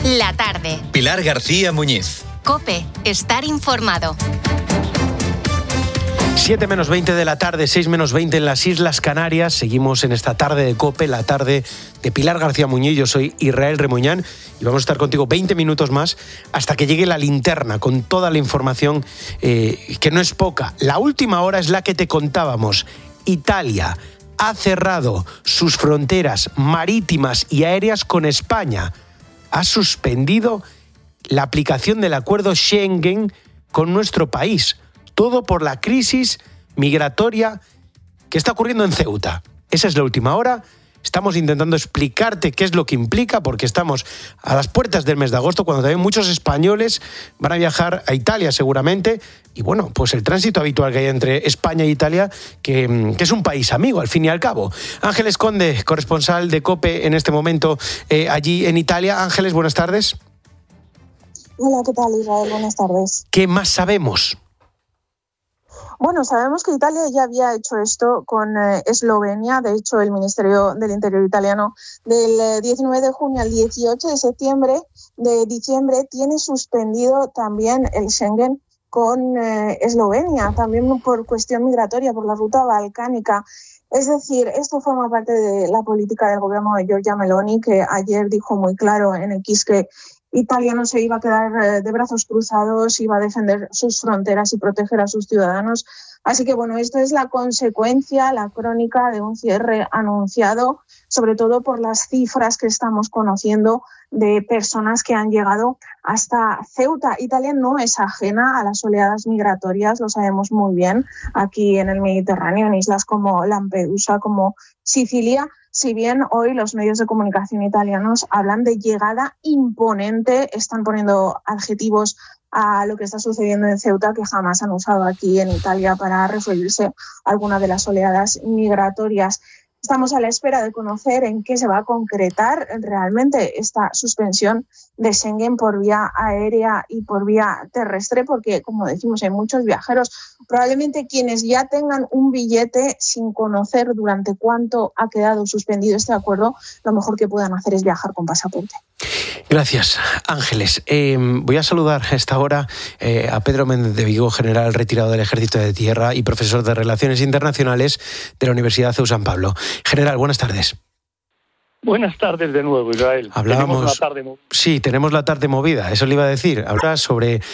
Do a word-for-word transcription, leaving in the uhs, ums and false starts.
La tarde. Pilar García Muñiz. COPE. Estar informado. siete menos veinte de la tarde, seis menos veinte en las Islas Canarias. Seguimos en esta tarde de COPE, la tarde de Pilar García Muñiz. Yo soy Israel Remuñán y vamos a estar contigo veinte minutos más hasta que llegue la linterna con toda la información, eh, que no es poca. La última hora es la que te contábamos. Italia ha cerrado sus fronteras marítimas y aéreas con España. Ha suspendido la aplicación del acuerdo Schengen con nuestro país. Todo por la crisis migratoria que está ocurriendo en Ceuta. Esa es la última hora. Estamos intentando explicarte qué es lo que implica, porque estamos a las puertas del mes de agosto, cuando también muchos españoles van a viajar a Italia seguramente. Y bueno, pues el tránsito habitual que hay entre España e Italia, que, que es un país amigo, al fin y al cabo. Ángeles Conde, corresponsal de COPE en este momento eh, allí en Italia. Ángeles, buenas tardes. Hola, ¿qué tal, Israel? Buenas tardes. ¿Qué más sabemos? Bueno, sabemos que Italia ya había hecho esto con eh, Eslovenia. De hecho, el Ministerio del Interior italiano del eh, diecinueve de junio al dieciocho de septiembre de diciembre tiene suspendido también el Schengen con eh, Eslovenia, también por cuestión migratoria, por la ruta balcánica. Es decir, esto forma parte de la política del gobierno de Giorgia Meloni, que ayer dijo muy claro en X que Italia no se iba a quedar de brazos cruzados, iba a defender sus fronteras y proteger a sus ciudadanos. Así que, bueno, esto es la consecuencia, la crónica de un cierre anunciado, sobre todo por las cifras que estamos conociendo de personas que han llegado hasta Ceuta. Italia no es ajena a las oleadas migratorias, lo sabemos muy bien, aquí en el Mediterráneo, en islas como Lampedusa, como Sicilia. Si bien hoy los medios de comunicación italianos hablan de llegada imponente, están poniendo adjetivos a lo que está sucediendo en Ceuta que jamás han usado aquí en Italia para referirse a alguna de las oleadas migratorias. Estamos a la espera de conocer en qué se va a concretar realmente esta suspensión de Schengen por vía aérea y por vía terrestre, porque, como decimos, hay muchos viajeros. Probablemente quienes ya tengan un billete sin conocer durante cuánto ha quedado suspendido este acuerdo, lo mejor que puedan hacer es viajar con pasaporte. Gracias, Ángeles. Eh, voy a saludar a esta hora eh, a Pedro Méndez de Vigo, general retirado del Ejército de Tierra y profesor de Relaciones Internacionales de la Universidad C E U San Pablo. General, buenas tardes. Buenas tardes de nuevo, Israel. Hablábamos, tenemos la tarde movida. Sí, tenemos la tarde movida, eso le iba a decir. Ahora sobre